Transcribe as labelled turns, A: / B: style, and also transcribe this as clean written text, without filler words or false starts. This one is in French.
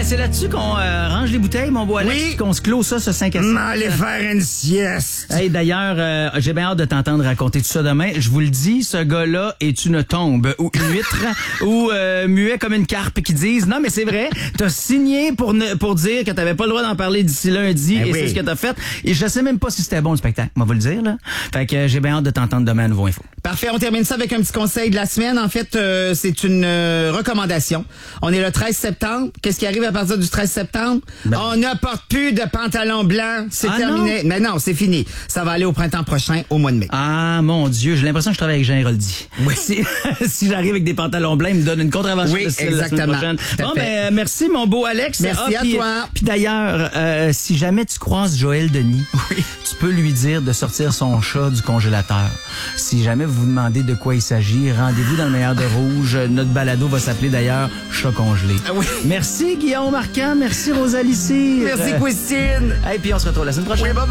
A: c'est là-dessus qu'on range les bouteilles, mon beau Alex,
B: Oui.
A: qu'on se clôt ça, ce 5 à 6.
B: M'aller faire une sieste.
A: Hey, d'ailleurs, j'ai bien hâte de t'entendre raconter tout ça demain. Je vous le dis, ce gars-là est une tombe ou une huître ou muet comme une carpe qui disent non, mais c'est vrai, t'as signé pour dire que t'avais pas le droit d'en parler d'ici lundi et
B: oui.
A: c'est ce que t'as fait. Et je sais même pas si c'était bon le spectacle, on va vous le dire, là. Fait que j'ai bien hâte de t'entendre demain à Nouveau Info.
B: Parfait, on termine ça avec un petit conseil de la semaine. En fait, c'est une recommandation. On est le 13 septembre. Qu'est-ce qui arrive à partir du 13 septembre? On ne porte plus de pantalon blanc. C'est terminé.
A: Non?
B: Mais non, c'est fini. Ça va aller au printemps prochain, au mois de mai.
A: Ah, mon Dieu, j'ai l'impression que je travaille avec Jean Héroldi.
B: Oui.
A: Si j'arrive avec des pantalons blancs, il me donne une contravention
B: Oui,
A: de style la semaine
B: exactement.
A: prochaine.
B: Tout à
A: Bon,
B: fait.
A: ben, merci, mon beau Alex.
B: Merci à
A: puis,
B: toi.
A: Puis d'ailleurs, si jamais tu croises Joël Denis, tu peux lui dire de sortir son chat du congélateur. Si jamais vous vous demandez de quoi il s'agit, rendez-vous dans le meilleur de rouge. Notre balado va s'appeler d'ailleurs Chat congelé.
B: Ah oui.
A: Merci, Guillaume Marquand. Merci, Rosalie Cyr.
B: Merci, Christine.
A: Et puis on se retrouve la semaine prochaine.
B: Oui, bye-bye.